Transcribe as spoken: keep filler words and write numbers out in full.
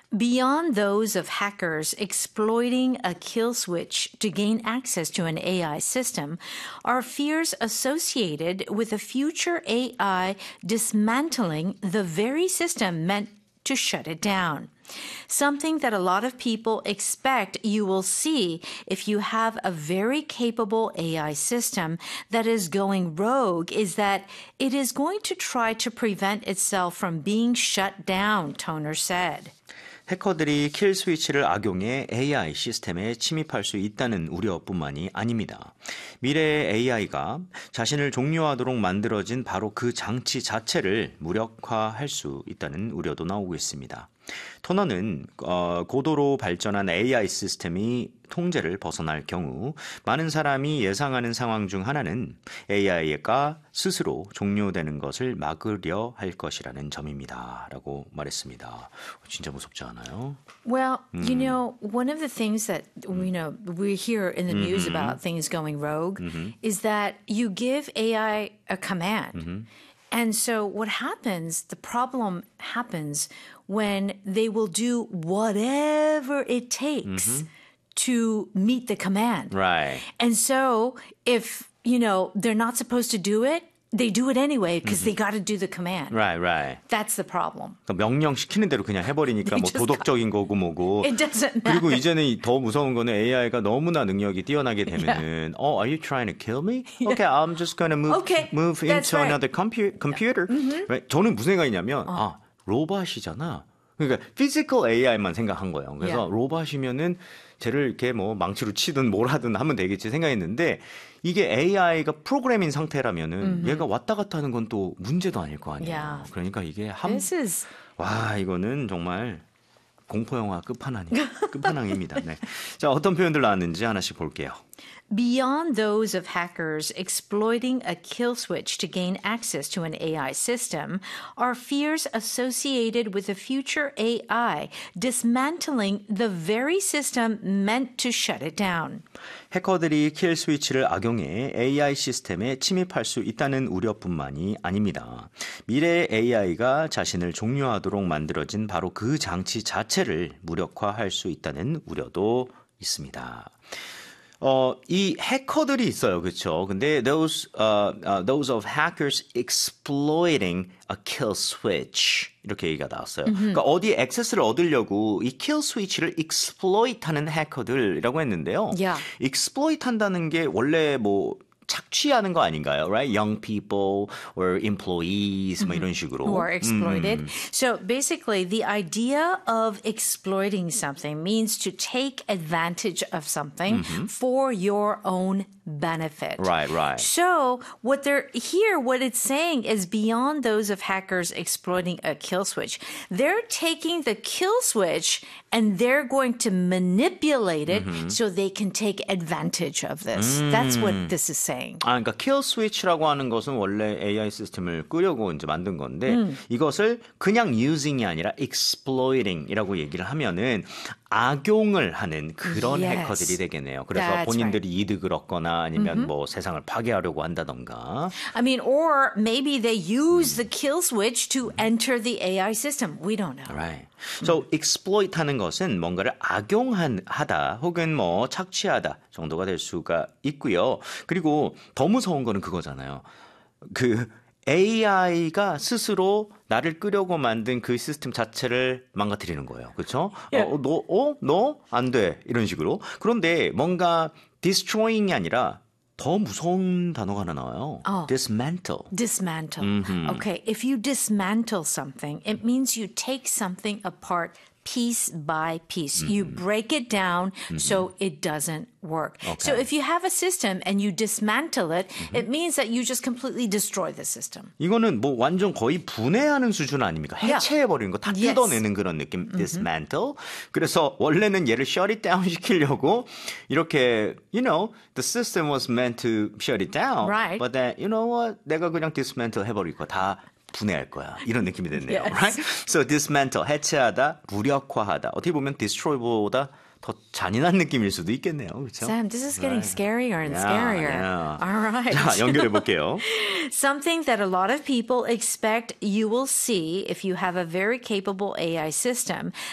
Beyond those of hackers exploiting a kill switch to gain access to an A I system are fears associated with a future A I dismantling the very system meant to shut it down. Something that a lot of people expect you will see if you have a very capable A I system that is going rogue is that it is going to try to prevent itself from being shut down, Toner said. 해커들이 킬 스위치를 악용해 에이아이 시스템에 침입할 수 있다는 우려뿐만이 아닙니다. 미래의 에이아이가 자신을 종료하도록 만들어진 바로 그 장치 자체를 무력화할 수 있다는 우려도 나오고 있습니다. 토너는 어, 고도로 발전한 에이아이 시스템이 통제를 벗어날 경우 많은 사람이 예상하는 상황 중 하나는 에이아이가 스스로 종료되는 것을 막으려 할 것이라는 점입니다. 라고 말했습니다. 진짜 무섭지 않아요? Well, mm. you know, one of the things that, you know, we hear in the news mm-hmm. about things going rogue mm-hmm. is that you give A I a command. Mm-hmm. And so what happens, the problem happens when they will do whatever it takes mm-hmm. to meet the command. Right. And so if, you know, they're not supposed to do it, they do it anyway because mm-hmm. they got to do the command. Right, right. That's the problem. 그러니까 명령 시키는 대로 그냥 해버리니까 뭐 도덕적인 거고 뭐고. It doesn't matter. 그리고 이제는 더 무서운 거는 에이아이가 너무나 능력이 뛰어나게 되면은, yeah. oh, are you trying to kill me? Yeah. Okay, I'm just going to move okay, move into right. another compu- computer. Yeah. Mm-hmm. Right? 저는 무슨 생각이냐면, 어. 아, 로봇이잖아. 그러니까 physical 에이아이만 생각한 거예요. 그래서 yeah. 로봇이면은 쟤를 이렇게 뭐 망치로 치든 뭘 하든 하면 되겠지 생각했는데 이게 에이아이가 프로그래밍 상태라면은 mm-hmm. 얘가 왔다 갔다 하는 건 또 문제도 아닐 거 아니에요. Yeah. 그러니까 이게 한 is... 와 이거는 정말 공포 영화 끝판왕이 끝판왕입니다. 네. 자, 어떤 표현들 나왔는지 하나씩 볼게요. Beyond those of hackers exploiting a kill switch to gain access to an A I system are fears associated with a future A I dismantling the very system meant to shut it down. 해커들이 킬 스위치를 악용해 에이아이 시스템에 침입할 수 있다는 우려뿐만이 아닙니다. 미래의 에이아이가 자신을 종료하도록 만들어진 바로 그 장치 자체를 무력화할 수 있다는 우려도 있습니다. 어, 이 해커들이 있어요. 그렇죠? 근데 those uh, uh, those of hackers exploiting a kill switch 이렇게 얘기가 나왔어요. Mm-hmm. 그러니까 어디에 액세스를 얻으려고 이 kill switch를 exploit하는 해커들이라고 했는데요. Yeah. exploit 한다는 게 원래 뭐 착취하는 거 아닌가요? Right? Young people or employees mm-hmm. 뭐 이런 식으로. Who are exploited. 음. So basically the idea of exploiting something means to take advantage of something mm-hmm. for your own benefit. Right, right. So what they're here, what it's saying is beyond those of hackers exploiting a kill switch. They're taking the kill switch and they're going to manipulate it mm-hmm. so they can take advantage of this. Mm. That's what this is saying. 아, 그러니까 kill switch라고 하는 것은 원래 에이아이 시스템을 끄려고 이제 만든 건데 음. 이것을 그냥 using이 아니라 exploiting이라고 얘기를 하면은 악용을 하는 그런 yes. 해커들이 되겠네요. 그래서 That's 본인들이 right. 이득을 얻거나 아니면 mm-hmm. 뭐 세상을 파괴하려고 한다던가. I mean, or maybe they use the kill switch to enter the A I system. We don't know. Right. So mm-hmm. exploit 하는 것은 뭔가를 악용하다 혹은 뭐 착취하다 정도가 될 수가 있고요. 그리고 더 무서운 거는 그거잖아요. 그 에이아이가 스스로 나를 끄려고 만든 그 시스템 자체를 망가뜨리는 거예요. 그렇죠? Yeah. 어, 너, 어? 너? 안 돼. 이런 식으로. 그런데 뭔가 destroying이 아니라 더 무서운 단어가 하나 나와요. Oh. dismantle. Dismantle. Mm-hmm. Okay, if you dismantle something, it means you take something apart piece by piece. Mm-hmm. You break it down mm-hmm. so it doesn't work. Okay. So if you have a system and you dismantle it, mm-hmm. it means that you just completely destroy the system. 이거는 뭐 완전 거의 분해하는 수준 아닙니까? 해체해버리는 거 다 yes. 뜯어내는 그런 느낌. Mm-hmm. dismantle. 그래서 원래는 얘를 shut it down 시키려고 이렇게 you know the system was meant to shut it down. Right. But then you know what? 내가 그냥 dismantle 해버릴 거 다 분해할 거야. 이런 느낌이 됐네요. Yes. Right? So dismantle, 해체하다, 무력화하다. 어떻게 보면 destroy보다 더 잔인한 느낌일 수도 있겠네요. 그렇죠? Sam, this is getting right. scarier and yeah, scarier. Yeah. All right. 자, 연결해 볼게요. Something that a lot of people expect you will see if you have a very capable A I system